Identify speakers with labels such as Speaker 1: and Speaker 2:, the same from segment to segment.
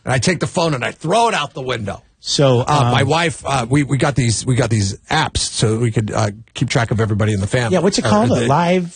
Speaker 1: and I take the phone and I throw it out the window.
Speaker 2: So
Speaker 1: my wife, we got these apps so we could keep track of everybody in the family.
Speaker 2: Yeah, what's it called? Live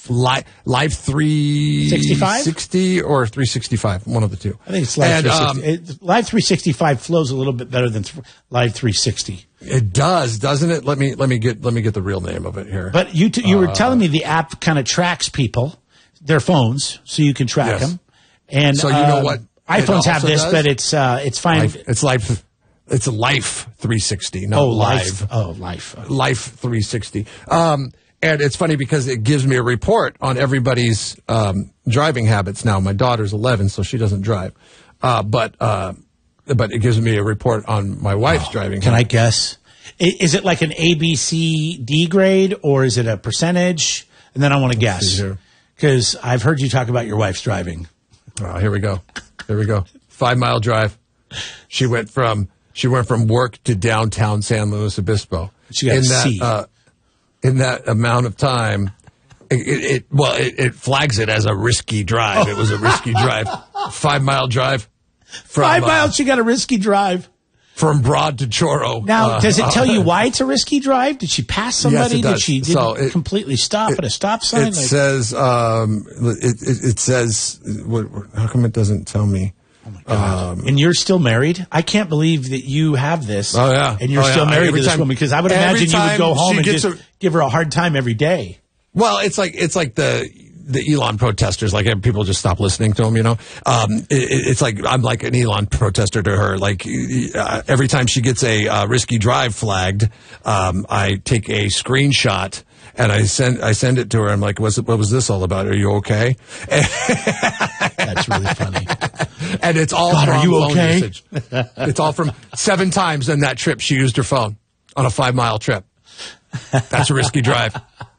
Speaker 1: 360 or 365, one of the two.
Speaker 2: I think it's Live 360. Live 365 flows a little bit better than Live 360.
Speaker 1: It does, doesn't it? Let me get the real name of it here.
Speaker 2: But you were telling me the app kind of tracks people, their phones, so you can track them. And
Speaker 1: so you know what
Speaker 2: iPhones have this,
Speaker 1: does?
Speaker 2: but it's fine.
Speaker 1: It's Life 360, not Live.
Speaker 2: Life.
Speaker 1: Life 360. And it's funny because it gives me a report on everybody's driving habits now. My daughter's 11, so she doesn't drive. But it gives me a report on my wife's driving habits.
Speaker 2: Can I guess? Is it like an A, B, C, D grade, or is it a percentage? And then I want to guess. Because I've heard you talk about your wife's driving.
Speaker 1: Oh, here we go. 5-mile drive. She went from work to downtown San Luis Obispo.
Speaker 2: She got C.
Speaker 1: In that amount of time, it flags it as a risky drive. It was a risky drive. 5-mile drive.
Speaker 2: 5 miles, she got a risky drive.
Speaker 1: From Broad to Choro.
Speaker 2: Now, does it tell you why it's a risky drive? Did she pass somebody?
Speaker 1: Yes, it does.
Speaker 2: Did she completely stop at a stop sign?
Speaker 1: It says, it says, how come it doesn't tell me?
Speaker 2: Oh my God. And you're still married? I can't believe that you have this.
Speaker 1: Oh, yeah.
Speaker 2: And you're still married to this woman, because I would imagine you would go home and just give her a hard time every day.
Speaker 1: Well, it's like the Elon protesters, like people just stop listening to him, you know. It's like I'm like an Elon protester to her. Like every time she gets a risky drive flagged, I take a screenshot and I send it to her. I'm like, what was this all about? Are you okay?
Speaker 2: That's really funny.
Speaker 1: And it's all
Speaker 2: God,
Speaker 1: from
Speaker 2: are you
Speaker 1: phone
Speaker 2: okay?
Speaker 1: usage. It's all from 7 times in that trip she used her phone on a 5-mile trip. That's a risky drive.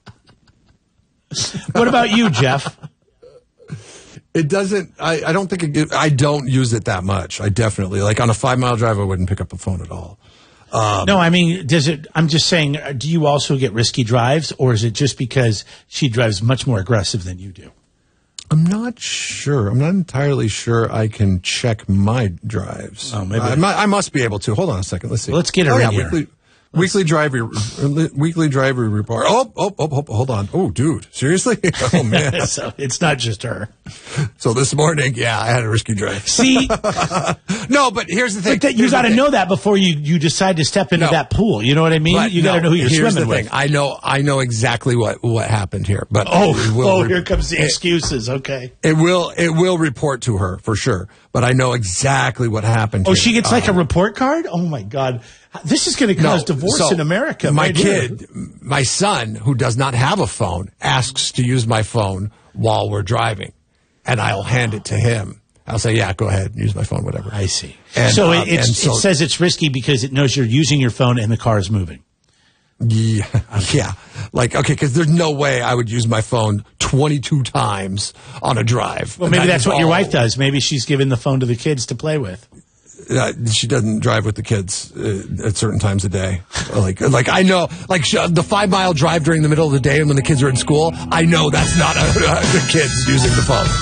Speaker 2: What about you, Jeff?
Speaker 1: It doesn't. I don't think I don't use it that much. I definitely on a 5-mile drive. I wouldn't pick up the phone at all.
Speaker 2: No, I mean, does it? I'm just saying. Do you also get risky drives, or is it just because she drives much more aggressive than you do?
Speaker 1: I'm not sure. I'm not entirely sure. I can check my drives.
Speaker 2: Oh, maybe
Speaker 1: I must be able to. Hold on a second. Let's see.
Speaker 2: Let's get her in here.
Speaker 1: Weekly driver report. Oh, hold on. Oh, dude, seriously? Oh man.
Speaker 2: So it's not just her.
Speaker 1: So this morning, I had a risky drive.
Speaker 2: See,
Speaker 1: no, but here's the thing.
Speaker 2: But you got to know that before you decide to step into that pool. You know what I mean? You got to know who you're swimming with.
Speaker 1: I know exactly what happened here. But
Speaker 2: here comes the excuses. Okay,
Speaker 1: it will report to her for sure. But I know exactly what happened.
Speaker 2: Oh, she gets like a report card? Oh my God. This is going to cause divorce in America.
Speaker 1: My son, who does not have a phone, asks to use my phone while we're driving, and I'll hand it to him. I'll say, "Yeah, go ahead, use my phone, whatever."
Speaker 2: I see. And, so it says it's risky because it knows you're using your phone and the car is moving.
Speaker 1: Yeah. Because there's no way I would use my phone 22 times on a drive.
Speaker 2: Well, maybe that's what your wife does. Maybe she's giving the phone to the kids to play with.
Speaker 1: She doesn't drive with the kids at certain times of day. I know, the 5-mile drive during the middle of the day and when the kids are in school, I know that's not the kids using the phone.